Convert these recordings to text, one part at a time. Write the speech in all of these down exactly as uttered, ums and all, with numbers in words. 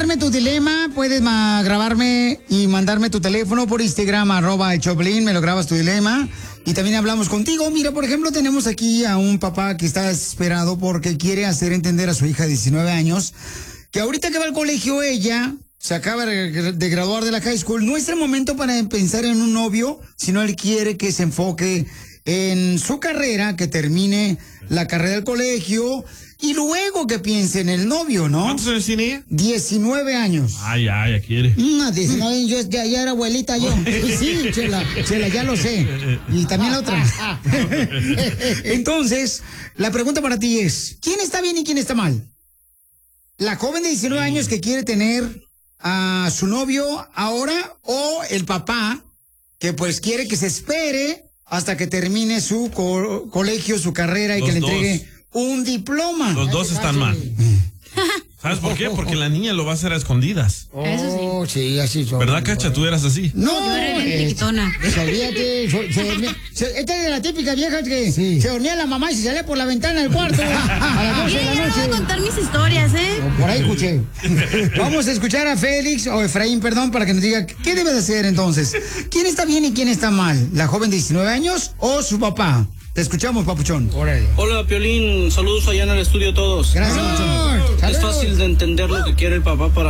mandarme tu dilema, puedes ma- grabarme y mandarme tu teléfono por Instagram, arroba el Choplin, me lo grabas tu dilema. Y también hablamos contigo. Mira, por ejemplo, tenemos aquí a un papá que está desesperado porque quiere hacer entender a su hija de diecinueve años que ahorita que va al colegio ella se acaba de graduar de la high school. No es el momento para pensar en un novio, sino él quiere que se enfoque en su carrera, que termine la carrera del colegio y luego que piense en el novio, ¿no? ¿Cuántos años tiene ella? diecinueve años. Ay, ya, ya quiere. No, diecinueve, yo ya, ya era abuelita yo. Sí, Chela, Chela, ya lo sé. Y también la otra. Entonces, la pregunta para ti es, ¿quién está bien y quién está mal? ¿La joven de diecinueve años que quiere tener a su novio ahora o el papá que pues quiere que se espere hasta que termine su co- colegio, su carrera y Los que le dos. entregue un diploma? Los dos están mal. ¿Sabes por qué? Porque la niña lo va a hacer a escondidas. Oh, sí, así son. ¿Verdad, Cacha? Tú eras así. No, Yo era bien triquitona. Olvídate, so- se dormía- se- esta es de la típica vieja que se dormía la mamá y se salía por la ventana del cuarto a las doce de Mira, la ya no voy a noche. contar mis historias, ¿eh? Por ahí escuché. Vamos a escuchar a Félix, o Efraín, perdón, para que nos diga qué debe de hacer entonces. ¿Quién está bien y quién está mal? ¿La joven de diecinueve años o su papá? Te escuchamos, papuchón. Hola, Piolín. Saludos allá en el estudio a todos. Gracias, papuchón. Es fácil de entender lo que quiere el papá para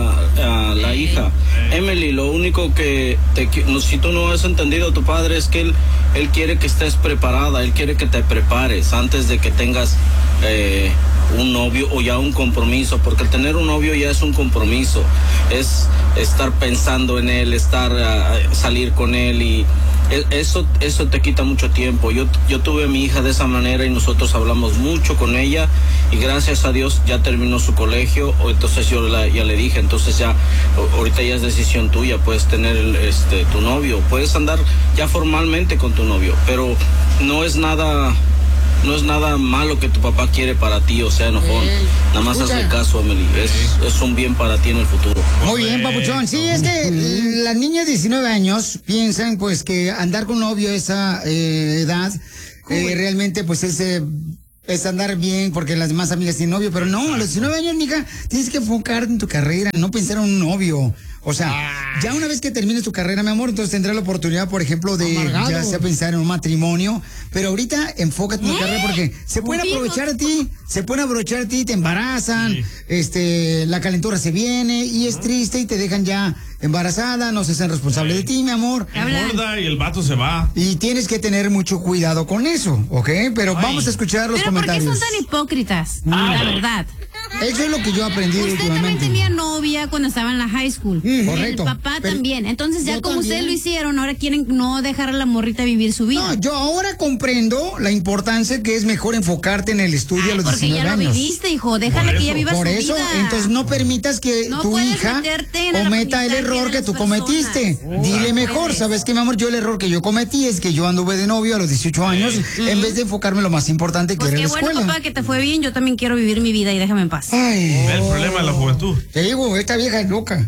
uh, la hija. Emily, lo único que te, qui- no, si tú no has entendido a tu padre es que él, él quiere que estés preparada, él quiere que te prepares antes de que tengas eh, un novio o ya un compromiso, porque el tener un novio ya es un compromiso, es estar pensando en él, estar uh, salir con él y eso, eso te quita mucho tiempo. Yo, yo tuve a mi hija de esa manera y nosotros hablamos mucho con ella y gracias a Dios ya terminó su colegio. Entonces yo la, ya le dije, entonces ya ahorita ya es decisión tuya, puedes tener el, este tu novio, puedes andar ya formalmente con tu novio, pero no es nada no es nada malo que tu papá quiere para ti, o sea, enojón. Nada más hazle caso, Emily, es, es un bien para ti en el futuro. Muy bien, papuchón. Sí, es que las niñas de diecinueve años piensan pues que andar con un novio a esa eh, edad eh, realmente pues es, eh, es andar bien porque las demás amigas tienen novio, pero no, a los diecinueve años, mija, tienes que enfocarte en tu carrera, no pensar en un novio. O sea, ya una vez que termines tu carrera, mi amor, entonces tendrás la oportunidad, por ejemplo, de Amargado. ya sea pensar en un matrimonio, pero ahorita enfócate en tu carrera porque se pueden aprovechar de ti, se pueden aprovechar de ti, te embarazan, Sí. este, la calentura se viene y es triste y te dejan ya embarazada, no se hacen responsable de ti, mi amor. Engorda y el vato se va. Y tienes que tener mucho cuidado con eso, ¿ok? Pero Ay. vamos a escuchar los Pero ¿por qué comentarios. son tan hipócritas? La verdad. Eso es lo que yo he aprendido Usted también últimamente. tenía novia cuando estaba en la high school. Mm, correcto. El papá Pero también. Entonces ya yo como también. ustedes lo hicieron, ahora quieren no dejar a la morrita vivir su vida. No, yo ahora comprendo la importancia que es mejor enfocarte en el estudio a los Porque diecinueve ya lo años. viviste, hijo. Déjala Por que ella eso, viva Por su eso, vida. entonces no permitas que No tu puedes hija meterte en el cometa el aprendizaje error de que las tú personas. cometiste. Oh, Dile no mejor, puedes. ¿sabes qué, mi amor? Yo el error que yo cometí es que yo anduve de novio a los dieciocho años en vez de enfocarme en lo más importante que Pues era qué la bueno, escuela. papá, que te fue bien. Yo también quiero vivir mi vida y déjame en paz. Ay, Ve el problema de la juventud. te digo, esta vieja es loca.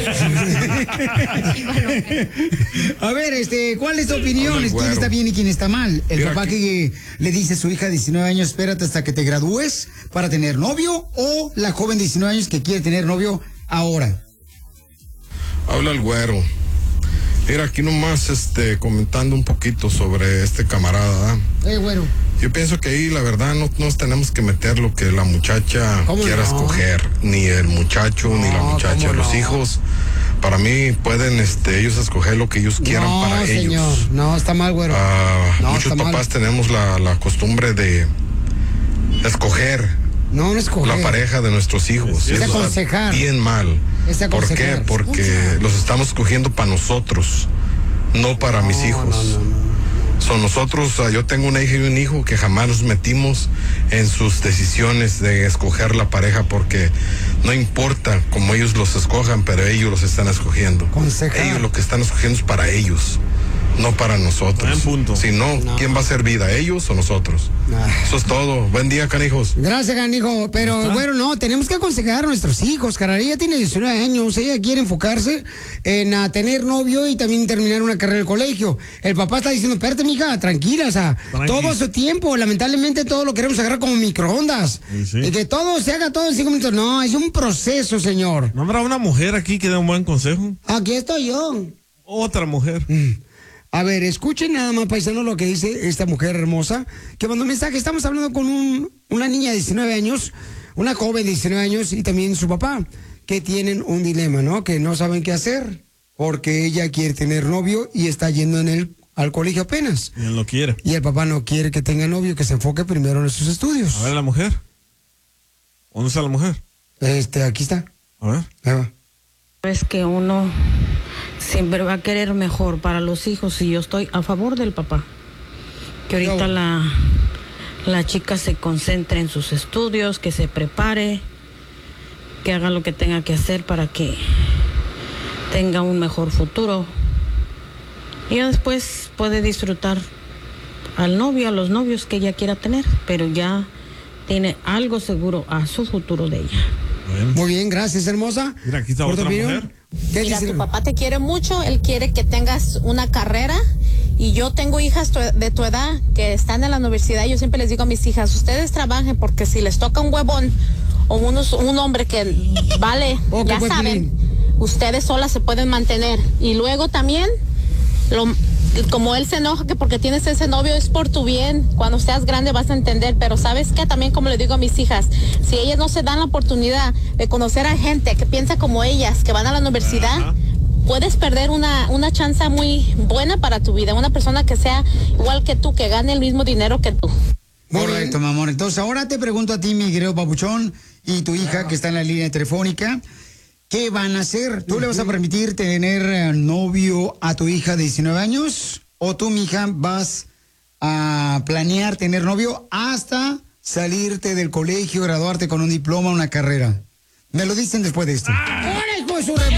A ver, este, ¿cuál es tu opinión? Habla el ¿Quién güero. está bien y quién está mal? ¿El Mira papá que le dice a su hija de diecinueve años, espérate hasta que te gradúes para tener novio? ¿O la joven de diecinueve años que quiere tener novio ahora? Habla el güero. Mira, aquí nomás este, comentando un poquito sobre este camarada. Eh, güero. Yo pienso que ahí la verdad no nos tenemos que meter lo que la muchacha ¿Cómo quiera no? escoger, ni el muchacho, ni la No, muchacha. ¿cómo Los no? hijos, para mí, pueden este, ellos escoger lo que ellos quieran no, para señor. ellos. No, está mal, güero. Ah, No, muchos está mal. papás tenemos la, la costumbre de escoger No, no escoger. la pareja de nuestros hijos. Es Eso está aconsejar. bien mal. Es ¿Por qué? aconsejar. Porque Escucha. los estamos escogiendo para nosotros, no para mis hijos. no, no, no. Son nosotros, uh, yo tengo una hija y un hijo que jamás nos metimos en sus decisiones de escoger la pareja porque no importa cómo ellos los escojan, pero ellos los están escogiendo. Aconsejar. Ellos lo que están escogiendo es para ellos, no para nosotros. Buen punto. Si no, No. ¿quién va a ser vida? ¿Ellos o nosotros? Ah. Eso es todo. Buen día, canijos. Gracias, canijo. Pero, bueno, no, tenemos que aconsejar vamos a quedar a nuestros hijos, cara. Ella tiene diecinueve años, ella quiere enfocarse en a tener novio y también terminar una carrera de colegio. El papá está diciendo, espérate, mija, tranquila, o sea, Tranqui. todo a su tiempo. Lamentablemente todo lo queremos agarrar como microondas. Sí, sí. Y que todo se haga todo en cinco minutos. No, es un proceso, señor. ¿No habrá una mujer aquí que dé un buen consejo? Aquí estoy yo. Otra mujer. A ver, escuchen nada más, paisanos, lo que dice esta mujer hermosa, que mandó un mensaje. Estamos hablando con un, una niña de diecinueve años, una joven de diecinueve años y también su papá, que tienen un dilema, ¿no? Que no saben qué hacer, porque ella quiere tener novio y está yendo en el, al colegio apenas. Y él lo quiere. Y el papá no quiere que tenga novio, que se enfoque primero en sus estudios. A ver la mujer. ¿Dónde está la mujer? Este, aquí está. A ver. Ahí va. Es que uno siempre va a querer mejor para los hijos y yo estoy a favor del papá. Que ahorita la, la chica se concentre en sus estudios, que se prepare, que haga lo que tenga que hacer para que tenga un mejor futuro. Y ya después puede disfrutar al novio, a los novios que ella quiera tener, pero ya tiene algo seguro a su futuro de ella. Bueno. Muy bien, gracias, hermosa. Mira, aquí está Por tu otra opinión. mujer. ¿Qué Mira, dice? tu papá te quiere mucho, él quiere que tengas una carrera y yo tengo hijas tu- de tu edad que están en la universidad y yo siempre les digo a mis hijas, ustedes trabajen porque si les toca un huevón o unos, un hombre que vale, Oh, ya qué buen saben, Piolín. ustedes solas se pueden mantener. Y luego también, lo, como él se enoja que porque tienes ese novio es por tu bien, cuando seas grande vas a entender, pero sabes que también como le digo a mis hijas, si ellas no se dan la oportunidad de conocer a gente que piensa como ellas, que van a la universidad, Ajá. puedes perder una, una chance muy buena para tu vida, una persona que sea igual que tú, que gane el mismo dinero que tú. Muy Correcto, mi amor. Entonces, ahora te pregunto a ti, mi querido papuchón, y tu hija que está en la línea telefónica, ¿qué van a hacer? ¿Tú le vas a permitir tener eh, novio a tu hija de diecinueve años? ¿O tú, mi hija, vas a planear tener novio hasta salirte del colegio, graduarte con un diploma, una carrera? Me lo dicen después de esto. ¡Ahora, hijo de su re-